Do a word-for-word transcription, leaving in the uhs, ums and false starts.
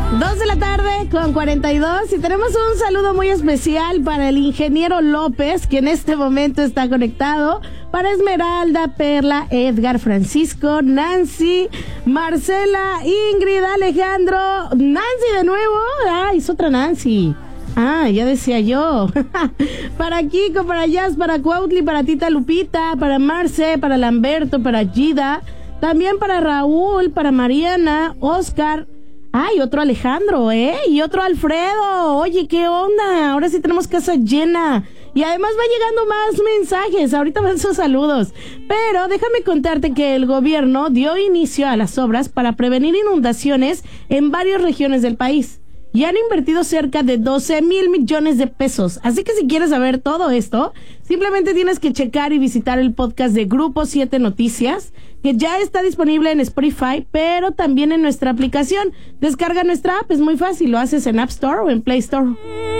Dos de la tarde con cuarenta y dos y tenemos un saludo muy especial para el ingeniero López, que en este momento está conectado, para Esmeralda, Perla, Edgar, Francisco, Nancy, Marcela, Ingrid, Alejandro, Nancy de nuevo, ah, es otra Nancy. Ah, ya decía yo. Para Kiko, para Jazz, para Cuautli, para Tita Lupita, para Marce, para Lamberto, para Gida, también para Raúl, para Mariana, Oscar. Ay, otro Alejandro, ¿eh? Y otro Alfredo. Oye, ¿qué onda? Ahora sí tenemos casa llena. Y además va llegando más mensajes. Ahorita van sus saludos. Pero déjame contarte que el gobierno dio inicio a las obras para prevenir inundaciones en varias regiones del país. Y han invertido cerca de doce mil millones de pesos. Así que si quieres saber todo esto, simplemente tienes que checar y visitar el podcast de Grupo siete Noticias, que ya está disponible en Spotify, pero también en nuestra aplicación. Descarga nuestra app, es muy fácil, lo haces en App Store o en Play Store.